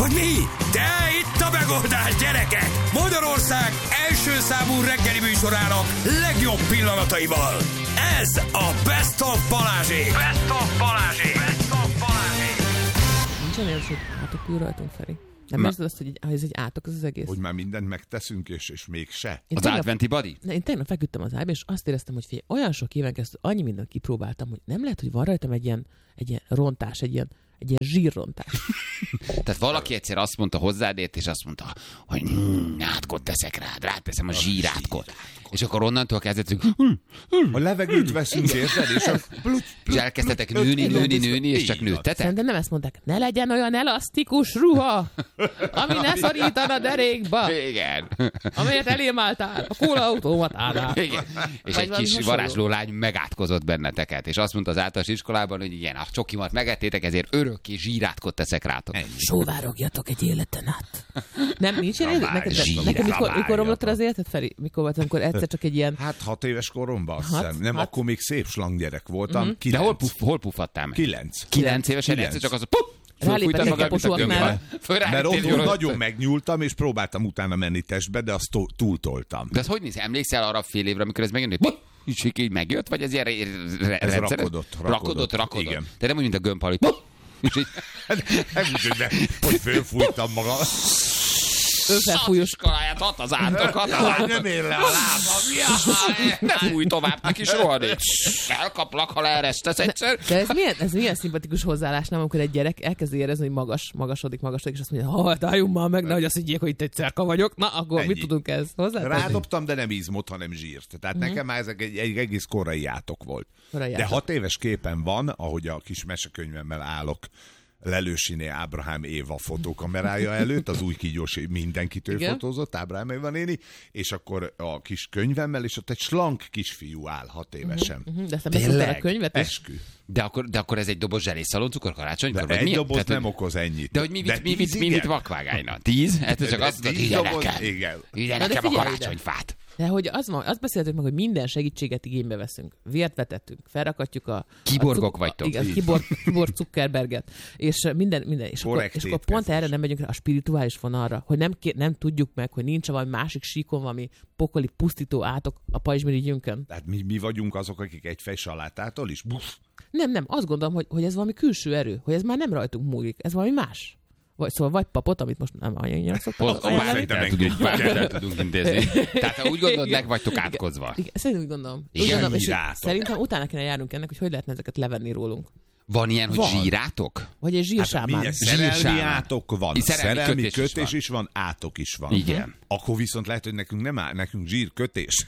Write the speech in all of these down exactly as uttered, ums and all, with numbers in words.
Hogy mi? De itt a megoldás, gyerekek! Magyarország első számú reggeli műsorának legjobb pillanataival. Ez a Best of Balázsék! Best of Balázsék! Best of Balázsék! Nincs olyan, hogy átokul rajtunk, Feri. Nem érzed azt, hogy ez egy átok, az az egész? Hogy már mindent megteszünk, és, és mégse. Én az tegnap, adventi body? Én tegnap feküdtem az ágyba, és azt éreztem, hogy figyelj, olyan sok éven keresztül annyi mindent kipróbáltam, hogy nem lehet, hogy van rajtam egy ilyen, egy ilyen rontás, egy ilyen, egy ilyen zsírrontás. Tehát valaki egyszer azt mondta hozzád, és azt mondta, hogy mm, átkot teszek rád, ráteszem a zsírátkot. És akkor onnantól kezdetünk, a levegőt veszünk, érted? És, a... és elkezdtetek nőni, nőni, nőni, és csak nőttetek? Szerintem nem ezt mondták. Ne legyen olyan elasztikus ruha, ami ne szorítana derékba. Igen. Amelyet elém álltál a kólaautomatánál. Igen. És egy kis varázsló lány megátkozott benneteket, és azt mondta az általános iskolában, hogy igen, a csokimat megettétek, ezért örökké zsírátkot teszek rátok. Sóvárogjatok egy életen át. Nem, nincs ilyen élet? Neked, neked mikor, mikor romlott az életed, Feri? Mikor volt, amikor egyszer csak egy ilyen... Hát hat éves koromban, azt hat, hiszem. Nem, hat. akkor még szép slanggyerek voltam. Mm-hmm. De hol, puf, hol puffadtál meg? Kilenc. Kilenc évesen egyszer csak az, hogy puff! Rálépett egy kaposóaknál. Mert ott nagyon megnyúltam, és próbáltam utána menni testbe, de azt túltoltam. De ez hogy néz? Emlékszel arra a fél évre, amikor ez megjön, hogy és így megjött, vagy ez ilyen ez rakodott, rakodott, rakodott. Igen. De nem úgy, mint a gömbhal, hogy nem úgy, de hogy fölfújtam magam. Önfelfújós kaláját hat az átokat. Nem ér le a lábam. Ne fújj tovább neki soha. Elkaplak, ha leeresztesz egyszer. De ez milyen, ez milyen szimpatikus hozzáállás, nem, amikor egy gyerek elkezdi érezni, hogy magas, magasodik, magasodik, és azt mondja, ha, álljunk már meg, nehogy azt higgyék, hogy itt egy cerka vagyok. Na, akkor ennyi. Mit tudunk ezt hozzá? Rádobtam, de nem izmot, hanem zsírt. Tehát uh-huh. nekem már ezek egy, egy egész korai átok volt. Korai de átok. hat éves képen van, ahogy a kis mesekönyvemmel állok Lelősiné Ábrahám Éva fotókamerája előtt, az új kígyós mindenkitől igen. fotózott, Ábrahám Éva néni, és akkor a kis könyvemmel, és ott egy slank kisfiú áll hat évesen. Uh-huh, uh-huh. De aztán beszéltél a könyvet? Eskü. De akkor, de akkor ez egy doboz zselészaloncukor karácsonykor? De egy mi? doboz Tehát, nem okoz ennyit. De hogy mi vitt, mi vitt, tíz, mi vitt vakvágányna? Tíz? Ez csak azt mondod, ide nekem. Igen. Ide nekem a karácsonyfát. De hogy az van, azt beszéltük meg, hogy minden segítséget igénybe veszünk. Vért vetettünk, felrakatjuk a... Kiborgok a vagytok. Igen, kiborg, kiborg Zuckerberget. És minden, minden. És akkor, és akkor pont erre nem megyünk rá a spirituális vonalra, hogy nem, nem tudjuk meg, hogy nincs valami másik síkon, valami pokoli pusztító átok a pajzsmirigyünkön. Tehát mi, mi vagyunk azok, akik egy fej salátától is? Buff. Nem, nem, azt gondolom, hogy, hogy ez valami külső erő, hogy ez már nem rajtunk múlik, ez valami más. Vagy, szóval vagy papot, amit most nem annyira szoktam. Bármit tudunk intézni. Tehát ha úgy gondolod, meg vagytok átkozva. Igen, szerintem úgy gondolom. Igen, úgy gondolom, és szerintem utána kéne járnunk ennek, hogy hogy lehetne ezeket levenni rólunk. Van ilyen, hogy van. Zsírátok? Vagy egy zsírsámán. Hát, szerelmi átok van, szerelmi, szerelmi kötés, kötés, kötés is, van. is van, átok is van. Igen. Akkor viszont lehet, hogy nekünk nem áll, nekünk zsírkötés.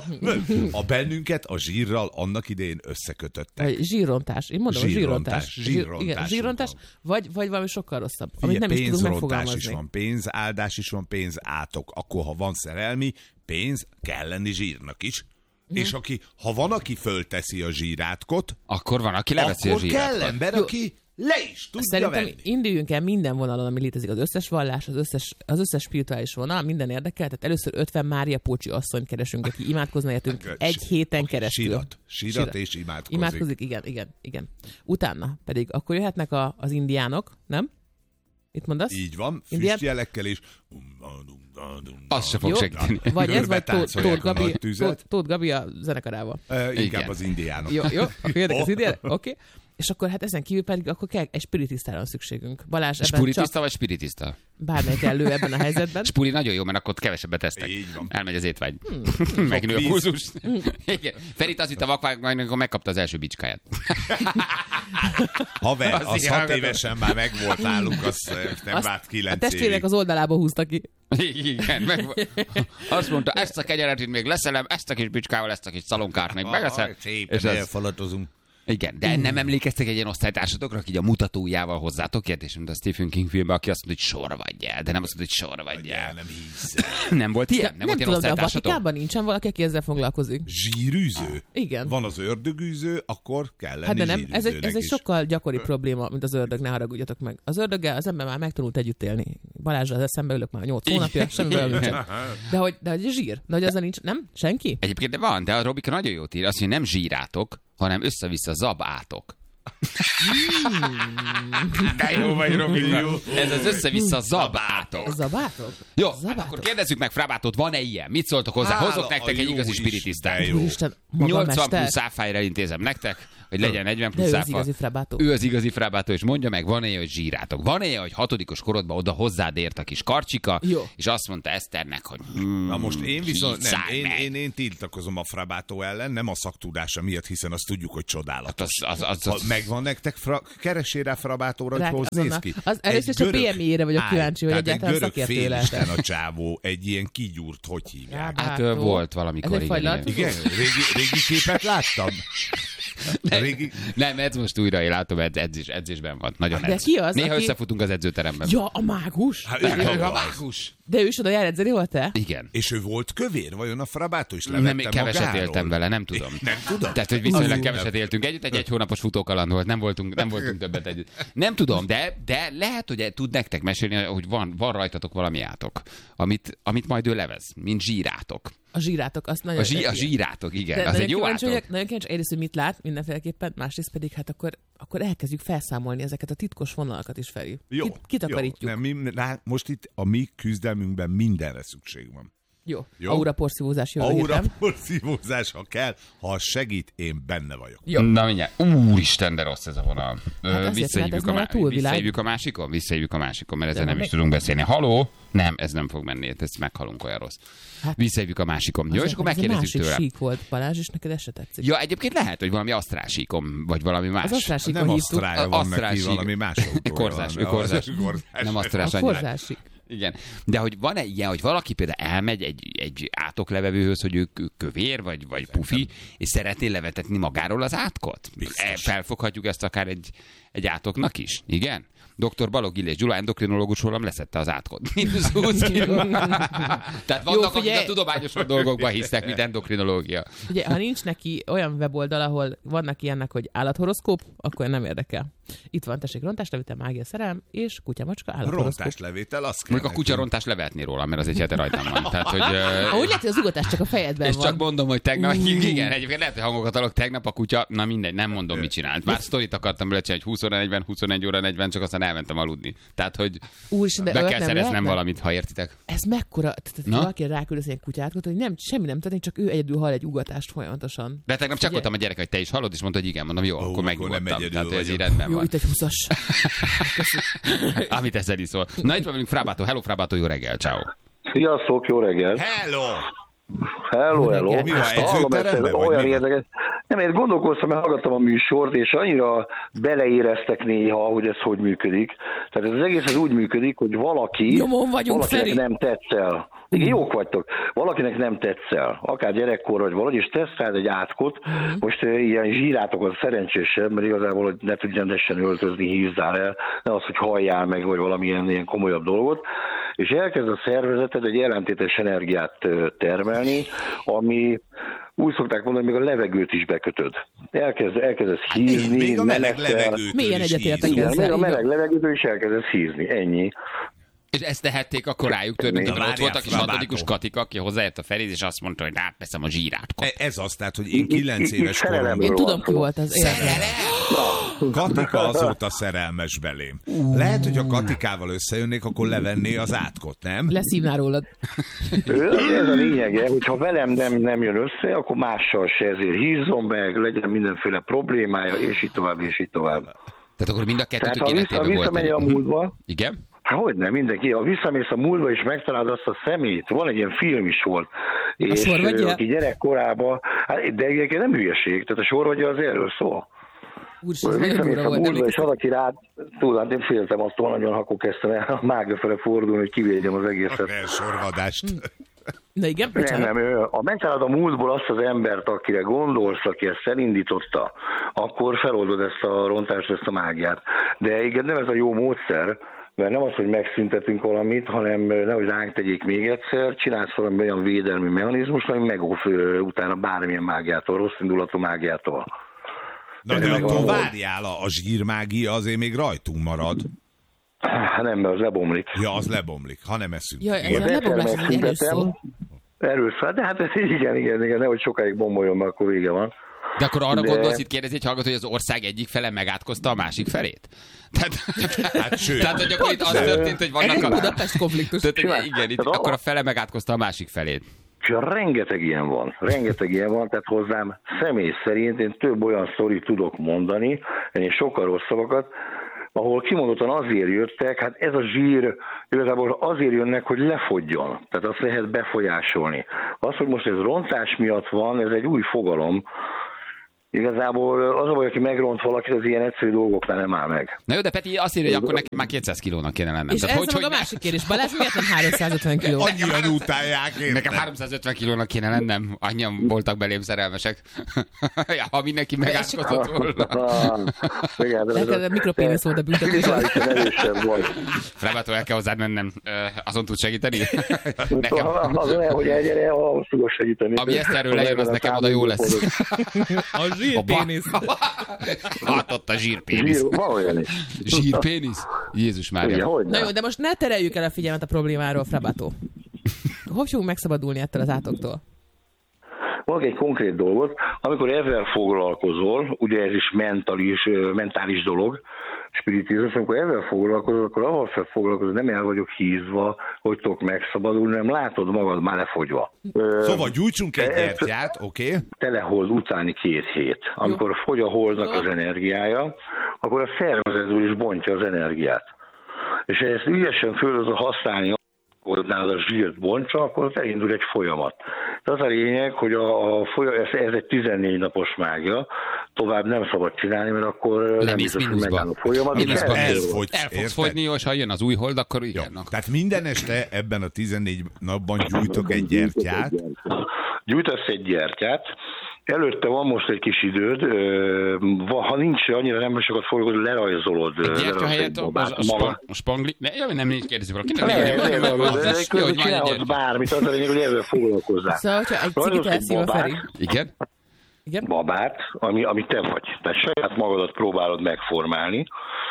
A bennünket a zsírral annak idején összekötöttek. Vagy zsírrontás. Én mondom, zsírrontás. zsírrontás. Zsírrontás. Igen, zsírrontás, vagy, vagy valami sokkal rosszabb. Figyelj, amit nem is tudunk megfogalmazni. is van, pénzáldás is van, pénzátok. Akkor, ha van szerelmi, pénz, kell lenni zsírnak is. Uh-huh. És aki, ha van, aki fölteszi a zsírátkot, akkor van, aki leveszi a zsírátkot. Akkor kell ember, aki le is tudja Szerintem venni. induljunk el minden vonalon, ami létezik, az összes vallás, az összes, az összes spirituális vonal, minden érdekel. Tehát először ötven Mária Pócsi asszonyt keresünk, aki imádkozna értünk egy héten keresztül. Sírat, sírat és imádkozik. Imádkozik, igen, igen, igen. Utána pedig akkor jöhetnek a, az indiánok, nem? Itt mondasz? Így van, Indián... füstjelekkel is. Az se fog segíteni. Vagy ez, vagy Tóth Gabi, Tóth Gabi a zenekarával. Uh, inkább az indiánok. Jó, jó, akkor jöttek az indiánok, oké. Okay. És akkor hát ezen kívül pedig akkor kell, egy spiritisztára van szükségünk. Balázs, ebben Spiritiszta csak... vagy spiritista? Bármely kellő ebben a helyzetben. Spuri nagyon jó, mert akkor kevesebbet tesztek. Így van. Elmegy az étvágy. Hmm. Megnő a pulzus. Igen. Ferit azt hitt a vakvágánynak, amikor megkapta az első bicskáját. Haver, az, az hat évesen már megvolt nálunk, az nem azt várt kilenc évig. A testvérek az oldalába húzta ki. Igen, meg, azt mondta, ezt a kenyeret itt még leszelem, ezt a kis bicskával, ezt a kis szalonkát még megeszem. Szépen elfalatozunk. Igen, de nem emlékeztek egy ilyen osztálytársatokra, aki a mutatójával hozzátok ért, és mint a Stephen King filmben, aki azt mondta, hogy sorvadj el, de nem azt mondta, hogy sorvadj el. Nem hiszem. Nem volt ilyen? Nem, nem volt ilyen tudom, de a osztálytársatok? Vatikánban nincsen valaki, aki ezzel foglalkozik. Zsírűző? Igen. Van az ördögűző, akkor kell lenni hát de nem, ez egy, ez egy is. sokkal gyakori probléma, mint az ördög, ne haragudjatok meg. Az ördöggel az ember már megtanult együtt élni. Balázsral eszembe ülök már nyolc hónapja, semmivel nincsen. De hogy, de hogy zsír, de hogy az nincs, nem? Senki? Egyébként de van, de a Robika nagyon jót ír, azt mondja, nem zsírátok, hanem össze-vissza zabátok. De jó vagy, Robi. Ez az össze-vissza zabátok. Zabátok? Jó, zabátok. Hát akkor kérdezzük meg Frabátot, van-e ilyen? Mit szóltok hozzá? Hála Hozzok nektek egy igazi spiritistát. nyolcvan plusz áfájra intézem nektek, hogy legyen negyven plusz áfa. Ő az igazi Frabátó. Ő az igazi Frabátó, és mondja meg, van-e, hogy zsírátok? Van-e, hogy hatodikos korodban oda hozzád ért a kis karcsika, jó. És azt mondta Eszternek, hogy hmm, na most én viszont nem, én, én, én tiltakozom a Frabátó ellen, nem a szaktudása miatt, hiszen azt tudjuk, hogy csodálatos. Hát az, az, az, az... Megvan nektek, fra... keressél rá Frabátóra, hogy hogy néz ki? Az először csak bé em i-re vagyok kíváncsi, hogy egyáltalán szakértő lehet. Tehát egy csávó, egy ilyen kigyúrt, hogy hívják? Hát volt valamikor. Igen, igen. Régi, régi képet láttam. Nem, régi... nem, ez most újra, én látom, edzés, edzésben van. Nagyon de edz. ki az, Néha aki... összefutunk az edzőteremben. Ja, a mágus. Hát, ő a, a mágus. De ő is oda jár edzeni, volt te? Igen. És ő volt kövér? Vajon a Frabátó is levette nem, keveset magáról? éltem vele, nem tudom. Nem tudom. Tehát, hogy viszonylag keveset éltünk együtt, egy egy hónapos futókaland volt, nem voltunk, nem voltunk többet együtt. Nem tudom, de, de lehet, hogy tud nektek mesélni, hogy van, van rajtatok valami átok, amit, amit majd ő levez, mint zsírátok. A zsírátok, azt nagyon... A, zsí, a zsírátok, igen. De az egy jó átok. Vagyok, nagyon kíváncsi, egyrészt, hogy mit lát mindenféleképpen, másrészt pedig hát akkor, akkor elkezdjük felszámolni ezeket a titkos vonalakat is felé. Jó, Kit, kitakarítjuk. Jó. Nem, mi, lá, most itt a mi küzdelmünkben mindenre szükség van. Jó. Jó. Aura porszívózás jövő héten. Aura porszívózás, ha kell, ha segít, én benne vagyok. Jó. Na mindjárt. Úristen, de rossz ez a vonal. Hát visszahívjuk, a, má- visszahívjuk a másikon? Visszahívjuk a másikon, mert ezzel nem is tudunk beszélni. Haló? Nem, ez nem fog menni, ezt meghalunk, olyan rossz. Hát, visszahívjuk a másikon. Jó, és akkor megkérdezzük tőle. Ez a másik sík volt, Balázs, és neked ez se tetszik. Ja, egyébként lehet, hogy valami asztrál síkom, vagy valami más. Az asztrál síkon nem hívtuk. asztrálja van neki, valami más. Korzás, ő korzás. Nem asztrál a korzás sík. Igen. De hogy van-e ilyen, hogy valaki például elmegy egy, egy átoklevevőhöz, hogy ő kövér, vagy, vagy pufi, és szeretné levetetni magáról az átkot? Biztos. Felfoghatjuk ezt akár egy, egy átoknak is? Igen? doktor Balogh Illés Gyula, endokrinológus rólam leszette az átkot. Tehát vannak, jó, akik a tudományos dolgokban hisznek, mint endokrinológia. Ugye, ha nincs neki olyan weboldal, ahol vannak ilyenek, hogy állathoroszkóp, akkor nem érdekel. Itt van, tessék, rontáslevétel, mágia, szerelem, és kutyamacska, állathoroszkóp. Rontáslevétel, azt kell. Mondjuk a kutyarontás levetni róla, mert az egy hete rajtam van. Tehát, hogy, uh... Úgy lehet, hogy az ugatás csak a fejedben és van. És csak mondom, hogy tegnap, uh. igen, egyébként lehet, hogy hangokat adok, tegnap a kutya, na mindegy, nem mondom, mit csinált. Már sztorit akartam belecsinálni, hogy húsz óra negyven, huszonegy óra negyven, csak aztán elmentem aludni. Tehát, hogy Úristen, de be kell nem szereznem lehetne? valamit, ha értitek. Ez mekkora, tehát valaki ráküldesz ilyen kutyátkot, hogy nem, semmi nem történik, csak ő egyedül hall egy ugatást folyamatosan. De tegnap csekkoltam a gyerek, hogy te is hallod, és mondta, hogy igen, mondom, jó, oh, akkor megnyugodtam. Tehát, ez így rendben jó, van. Itt egy húszas. Amit ezzel is szól. Na, itt van velünk Frabátó. Hello, Frabátó, jó reggel, ciao. Sziasztok, jó reggel. Hello! Hello, hello. Mi van, edzőteremben, vagy olyan mi érdekes. Nem, én gondolkoztam, mert hallgattam a műsort, és annyira beleéreztek néha, hogy ez hogy működik. Tehát ez az egész az úgy működik, hogy valaki, Nyomon vagyunk, valakinek Feri. nem tetszel. Igen, jók vagytok. Valakinek nem tetszel. Akár gyerekkor vagy valahogy, és tesz rád egy átkot. Most uh, ilyen zsírátok az szerencsésebb, mert igazából, hogy ne tudj rendesen öltözni, hízzál el, ne az, hogy halljál meg, vagy valamilyen ilyen komolyabb dolgot. És elkezd a szervezeted egy ellentétes energiát termelni, ami úgy szokták mondani, még a levegőt is bekötöd. Elkezd, elkezdesz hízni, még a meleg menekkel. Milyen egyetértek Igen, ezzel? még a meleg levegőtől is elkezdesz hízni, ennyi. És ezt tehették akkor rájuk törni, de ott volt a kis Frabátó. hatodikus Katika, aki hozzáért a Feriz, és azt mondta, hogy átveszem a zsírátkot. E- Ez az, tehát, hogy én kilenc éves szerelemről koromban... Én tudom, ki volt az. Katika azóta szerelmes belém. Lehet, hogy a Katikával összejönnék, akkor levenné az átkot, nem? Leszívná rólad. Ez a lényege, hogyha velem nem, nem jön össze, akkor mással se, ezért hízzon meg, legyen mindenféle problémája, és így tovább, és így tovább. Tehát akkor mind a kettőtök Tehát ha vissza, életében volt. visszamegy a múltba, Igen? hogyne, mindenki. Ha visszamész a múltba és megtalálod azt a szemét, van egy ilyen film is volt, és sorvadja? aki gyerekkorában, hát, de egyébként nem hülyeség, tehát a sorvadja az erről szól. Úristen, ez nagyon Visszamész durva a volt. múltba, és emlékszem. valaki rád, tudod, én féltem attól nagyon, akkor kezdtem el a mága fele fordulni, hogy kivédjem az egészet. A sorvadást. Na igen, Nem, bocsánat. nem, ő, ha megtalálod a múltból azt az embert, akire gondolsz, aki ezt elindította, akkor feloldod ezt a rontást, ezt a mágiát. De igen, nem ez a jó módszer, mert nem az, hogy megszüntetünk valamit, hanem nehogy ránk tegyék még egyszer, csinálsz valami olyan védelmi mechanizmus, ami megóv utána bármilyen mágiától, rossz indulatú mágiától. Na de akkor várjál, a zsírmágia azért még rajtunk marad. Hát nem, mert az lebomlik. Ja, az lebomlik, ha nem eszünk. Jaj, ez Igen. a leboglás, ez egy erős szó. Erős, de hát ez igen, igen, igen, nehogy sokáig bomboljon, mert akkor vége van. De akkor arra De... gondolsz, itt kérdezi egy hallgató, hogy az ország egyik fele megátkozta a másik felét? Tehát, hát, sőt. Tehát hogy akkor itt az történt, hogy vannak a... Budapest konfliktus. Tehát, igen, itt akkor a fele megátkozta a másik felét. És rengeteg ilyen van, rengeteg ilyen van, tehát hozzám személy szerint én több olyan sztorit tudok mondani, én sokkal rosszabbakat, ahol kimondottan azért jöttek, hát ez a zsír igazából azért jönnek, hogy lefogyjon, tehát azt lehet befolyásolni. Az, hogy most ez rontás miatt van, ez egy új fogalom. Igazából az a baj, aki megront valakit, az ilyen egyszerű dolgoknál nem áll meg. Na jó, de Peti azt írja, hogy akkor nekem már kétszáz kilónak kéne lennem. És ez hogy, hogy... a másik kérdés. Balázs, miért nem háromszázötven kiló? Annyian utálják én. Nekem háromszázötven kilónak kéne lennem. Annyian voltak belém szerelmesek. Ja, ha mindenki megátkozott volna. Neked a mikropénisz volt a büntetés. Frebától el kell hozzád mennem. Azon tud segíteni? Nekem... Az olyan, hogy elgyere, ahhoz tudok segíteni. Ami ezt erről lejön, az nekem oda jó lesz. A zsírpénisz. Hát ott a zsírpénisz. Zsírpénisz? Jézus Mária. Na jó, de most ne tereljük el a figyelmet a problémáról, Frabató. Hogy fogunk megszabadulni ettől az átoktól? Van egy konkrét dolgot, amikor ezzel foglalkozol, ugye ez is mentális, mentális dolog, spiritizmus, amikor ezzel foglalkozol, akkor ahol fel foglalkozol, nem el vagyok hízva, hogy tudok megszabadulni, nem látod magad már lefogyva. Szóval gyújtsunk egy gyertyát, oké? Okay. Telehold utáni két hét. Amikor Jó. fogy a holdnak az energiája, akkor a szervezetből is bontja az energiát. És ha ezt ügyesen föl használni, hogy nálad a zsírt bontsa, akkor elindul egy folyamat. De az a lényeg, hogy a, a folyamat, ez, ez egy tizennégy napos mágia, tovább nem szabad csinálni, mert akkor nem, nem biztos, hogy megáll a folyamat. Mínuszba. El, el fogsz fogyni, és ha jön az új hold, akkor igen. Jó. Tehát minden este ebben a tizennégy napban gyújtok egy gyertyát. Gyújtasz egy gyertyát, előtte van most egy kis időd, ha nincs annyira nem sokat foglalkozol, lerajzolod. Egy gyertya helyett a spangli... Nem, nem nincs kérdezni valaki. Nem, csinálod bármit, az a lényeg, hogy ezzel foglalkozzál. Szóval, hogyha egy cigit elszív a Feri. Igen? Igen? Babát, ami, ami te vagy. Tehát saját magadat próbálod megformálni,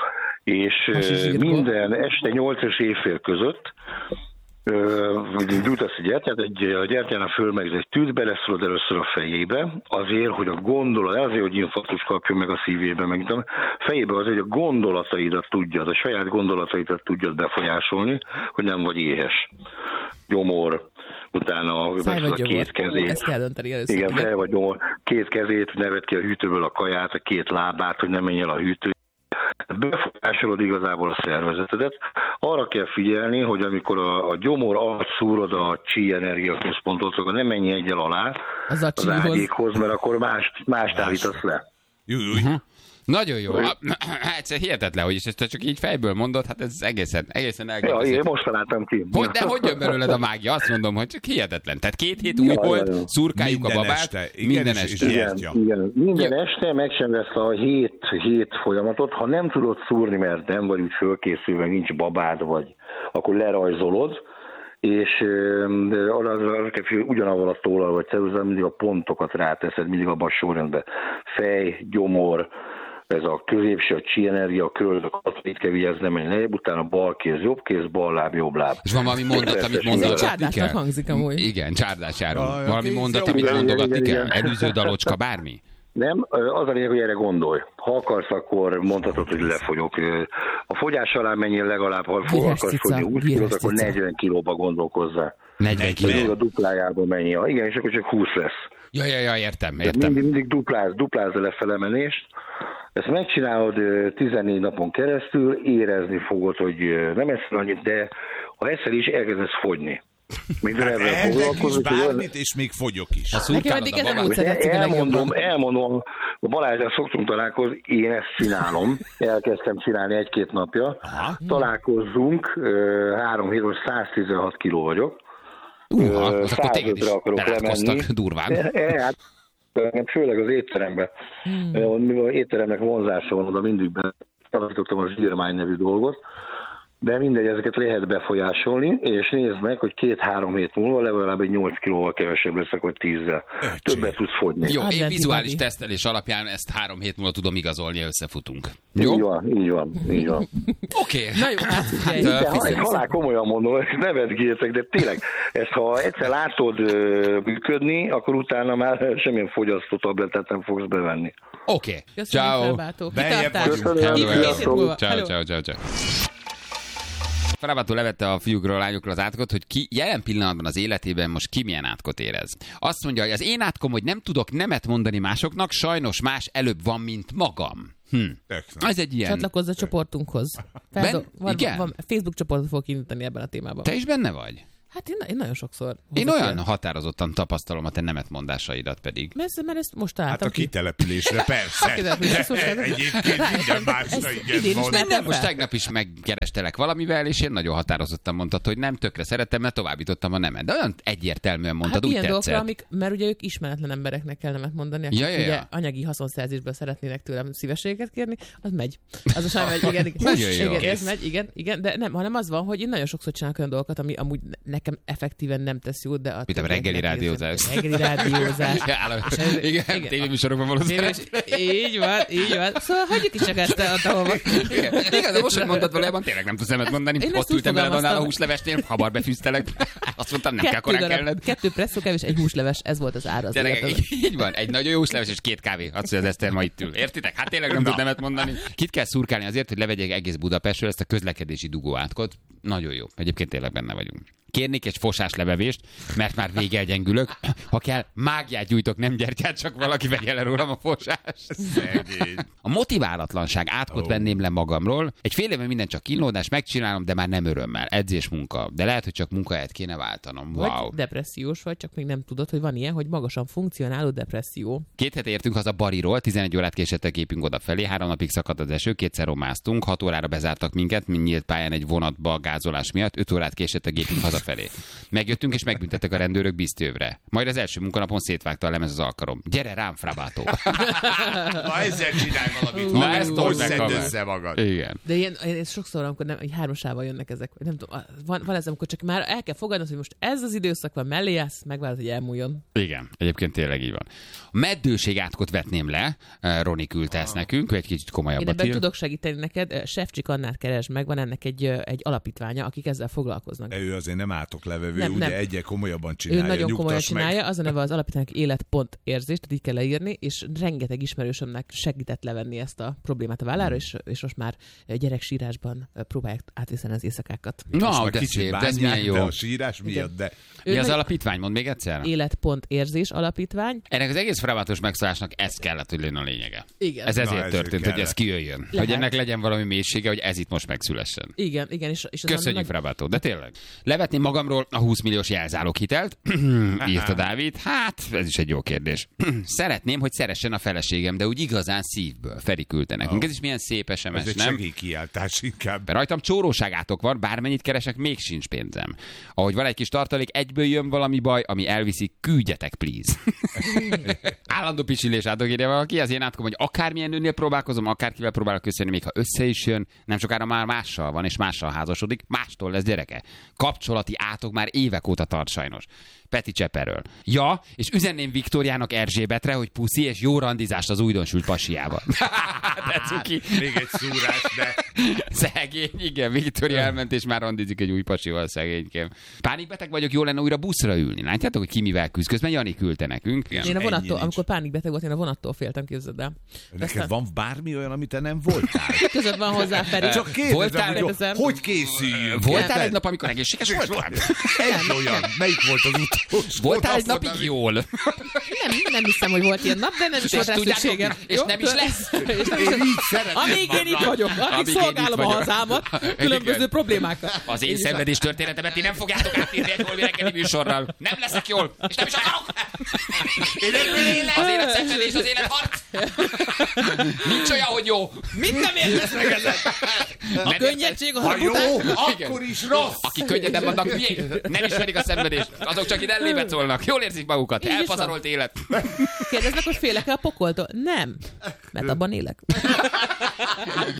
és minden este nyolc és évfél között gyújtasz egy gyertyát, egy, a gyertyának fölmegz egy tűt, beleszólod először a fejébe, azért, hogy a gondolat, azért, hogy infarktus kapjon meg a szívébe, meg a fejébe azért, hogy a gondolataidat tudjad, a saját gondolataidat tudjad befolyásolni, hogy nem vagy éhes. Gyomor, utána a két kezét. Ezt kell dönteni először. Igen, fel vagy gyomor, két kezét, neved ki a hűtőből a kaját, a két lábát, hogy nem menj el a hűtő. Befolyásolod igazából a szervezetedet. Arra kell figyelni, hogy amikor a, a gyomor alatt szúrod a chi energiaközpontot, akkor nem menj egyel alá az, az ágyékhoz, mert akkor mást, mást állítasz le. Uh-huh. Nagyon jó. Hát hihetetlen, hogy ezt csak így fejből mondod, hát ez egészen, egészen elgondolsz. Ja, én most találtam ki. Hogy, de hogy jön belőled a mágia? Azt mondom, hogy csak hihetetlen. Tehát két hét új volt, ja, ja. szurkáljuk minden a babát. Este. Igen, minden este. Igen, igen. Minden ja. este meg sem lesz a hét, hét folyamatot. Ha nem tudod szúrni, mert nem vagy úgy fölkészülve, nincs babád, vagy akkor lerajzolod, és arra, arra kell, hogy ugyanavval a tollal vagy ceruzával mindig a pontokat ráteszed, mindig abban a sorrendben. Fej, gyomor, ez a középső, a chi energia, a körülök, itt kell vigyázni, nem menj lejjebb, utána bal kéz, jobb kéz, bal láb, jobb láb. És van valami mondat, amit mondogatni kell? Csárdásnak hangzik amúgy. Igen, csárdás járó. Valami mondat, amit mondogatni kell? Előző dalocska, bármi? Nem, az a lényeg, hogy erre gondolj. Ha akarsz, akkor mondhatod, hogy lefogyok. A fogyás alá menjél legalább, ha akarsz fogyni húsz kilót, akkor negyven kilóba gondolkozzál. negyven kiló? A duplájába menj. Igen, és akkor csak húsz lesz. Ja, ja, ja, értem, értem. Mindig, mindig dupláz, dupláz a lefelemenést. Ezt megcsinálod tizennégy napon keresztül, érezni fogod, hogy nem eszel annyit, de ha eszel is, elkezdesz fogyni. Hát elvek is bármit, és még fogyok is. Nekem eddig ez nem úgy szeretik elmondom, elmondom, a Balázsral szoktunk találkozni, én ezt csinálom, elkezdtem csinálni egy-két napja. Aha. Találkozzunk, három hét, most száztizenhat kiló vagyok. Uha, az akkor téged is belátkoztak durván. E, hát, főleg az étteremben. Hmm. Mivel az étteremnek vonzása van, oda mindig betalítottam a zsírmány nevű dolgot, de mindegy, ezeket lehet befolyásolni, és nézd meg, hogy két-három hét múlva legalább egy nyolc kilóval kevesebb leszek, vagy tízzel. Többet tudsz fogyni. Jó, én vizuális tesztelés alapján ezt három hét múlva tudom igazolni, összefutunk. Jó? Így van, így van, így van. Oké. Okay. Na jó, hát figyelj. De ha, halál komolyan mondom, nevetgéltek, de tényleg, ezt ha egyszer látod működni, akkor utána már semmilyen fogyasztó tabletet nem fogsz bevenni. Oké. Okay. Ciao. Ciao, ciao, ciao, ciao. Frabától levette a fiúkról, a lányokról az átkot, hogy ki jelen pillanatban az életében most ki milyen átkot érez. Azt mondja, hogy az én átkom, hogy nem tudok nemet mondani másoknak, sajnos más előbb van, mint magam. Hm. Ez egy ilyen... Csatlakozz a csoportunkhoz. Ben? Van, Igen? van, Facebook csoportot fogok indítani ebben a témában. Te is benne vagy? Hát én, én nagyon sokszor. Én olyan ilyen. határozottan tapasztalom a te nemetmondásaidat pedig. Mert, mert ezt most álltam Hát a kitelepülésre, persze. Egyébként minden másra igen van. Nem, most tegnap is megkerestelek valamivel, és én nagyon határozottan mondtad, hogy nem, tökre szeretem, mert továbbítottam a nemet. De olyan egyértelműen mondtad, hát úgy tetszett. Dolgokra, amik, mert ugye ők ismeretlen embereknek kell nemet mondani, akik ja, ja, ja. ugye anyagi haszonszerzésből szeretnének tőlem szívességet kérni, az megy. Az a sajnál megy, igen, igen. igen, igen ez megy, igen, igen, de nem, hanem az van, hogy én nagyon sokszor csinálok olyan dolgokat, ami amúgy nekem effektíven nem tesz jót, de a... Mint a reggeli rádiózás. Reggeli rádiózás. Igen, tévéműsorokban valószínűleg. Így van, így van. Szóval hagyjuk is csak ezt a dolgot. Igen, de most, hogy mondtad valójában, tényleg nem tudsz nemet mondani. Én ott ültem veled annál a húslevesnél, hamar befűztelek. Azt mondtam, nem kell korán kelled. Kettő presszókevés, egy húsleves, ez volt az ára az életemben. Így van, egy nagyon jó húsleves és két kávé. Azt, hogy az Eszter ma itt ül. Értitek? Hát tényleg nem tud nemet mondani. Kit kell szurkálni azért, hogy levegyek egész Budapestről ezt a közlekedési dugó átkot? Nagyon jó. Egyébként tényleg benne vagyunk. Kérnék egy fosás lebevést, mert már végig gyengülök. Ha kell, mágiát gyújtok, nem gyertyát, csak valaki vegye le rólam a fosást. Szegény. A motiválatlanság átkot oh. venném le magamról. Egy fél éve minden csak kínlódás, megcsinálom, de már nem örömmel. Edzés, munka. De lehet, hogy csak munkahelyet kéne váltanom. Wow. Vagy depressziós vagy, csak még nem tudod, hogy van ilyen, hogy magasan funkcionáló depresszió. Két hete értünk haza Bariról, tizenegy órát késett a gépünk odafelé, három napig szakadt az eső, kétszer romáztunk, hat órára bezártak minket, mint nyílt pályán egy vonatba gázolás miatt, öt órát késett a gépünk hazafelé. Megjöttünk és megbüntettek a rendőrök Bisztővre. Majd az első munkanapon szétvágta a lemez az alkarom. Gyere rám, Frabátó! Na ezzel csinálj valamit. Na ezt hogy szedd össze magad. Igen. De ilyen, én sokszor, amikor nem, egy hármasával jönnek ezek, nem tudom, van, van ez, amikor csak már el kell fogadnod, hogy most ez az időszak van, mellé állsz, megvárod, hogy elmúljon. Igen, egyébként tényleg így van. A meddőség átkot vetném le, Roni küldte ezt nekünk, egy kicsit komolyabbat. Én ebben tudok segíteni neked, Sefcsik Annát keresd meg, van ennek egy, egy alapítványa, akik ezzel foglalkoznak. Ő azért nem átok levevő, nem, ugye nem. egyre komolyabban csinálja. Ő nagyon komolyan meg. csinálja, az a neve az alapítványnak élet.érzés, tehát így kell leírni, és rengeteg ismerősömnek segített levenni ezt a problémát a vállára, és, és most már gyereksírásban próbálják átviszeni az éjszakákat. Na, de szép, de ez milyen jó. De a sírás miatt, de... Mi az alapítvány? Mondd még egyszer. Élet.érzés alapítvány. Ennek az egész Frabátos megszólásnak ez kellett, hogy legyen a lényege. Igen. Ez ezért Na, történt, kellett. hogy ez kijöjjön. Lehet. Hogy ennek legyen valami mélysége, hogy ez itt most megszülessen. Igen, igen. És, és köszönjük, nagy... Frabátó, de tényleg. Levetném magamról a húsz milliós jelzáloghitelt, írta Dávid. Hát, ez is egy jó kérdés. Szeretném, hogy szeressen a feleségem, de úgy igazán szívből. Feri küldte nekünk. Oh. Ez is milyen szép es em es, ez nem? Ez egy segélykiáltás inkább. Rajtam csóróságátok van, bármennyit keresek, még sincs pénzem. Ahogy van egy kis tartalék, egyből jön valami baj, ami elviszi, küldjetek, please. Állandó pisilés átok ide valaki, az én átkom, hogy akármilyen nőnél próbálkozom, akárkivel próbálok köszönni, még ha össze is jön, nem sokára már mással van, és mással házasodik, mástól lesz gyereke. Kapcsolati átok már évek óta tart sajnos. Peti Cseperről. Ja, és üzenném Viktóriának Erzsébetre, hogy puszi és jó randizást az újdonsült pasiába. De cuki. Még egy szúrás, de... Szegény, igen, Viktória elment, és már randizik egy új pasival, szegénykém. Pánikbeteg vagyok, jó lenne újra buszra ülni. Látjátok, hogy ki mivel küzd? Közben Jani küldte nekünk. Igen. Én a vonattól, amikor pánikbeteg volt, én a vonattól féltem, képzeld el. Neked aztán... van bármi olyan, amit te nem voltál? Között van hozzá, Feri. Csak kérdezem, voltál, hogy, hogy, hogy készüljünk? Voltál egy nap, amikor egészséges voltál? Egy olyan. Melyik volt az utolsó? Voltál egy napig jól? Nem, nem hiszem, hogy volt ilyen nap, de nem is volt rá szükségem. És nem is lesz. Én így szeretem. Amíg én itt vagyok, amíg szolgálom a hazámat, különböző problémákat. Az én szenvedés történetemet ti nem fogjátok átírni egy holmi reggeli műsorral. Nem leszek jól, és nem is akarok. Az élet szenvedés, az élet harc. Nincs olyan, hogy jó. Mit nem értesz meg ezek? A könnyedség, a ha jó, akkor is rossz. Akik könnyedben vannak, miért? Nem ismerik a szenvedést. Azok csak itt ellébet szólnak. Jól érzik magukat. Elpazarolt élet. Kérdeznek, hogy félek-e a pokoltól? Nem. Mert abban élek.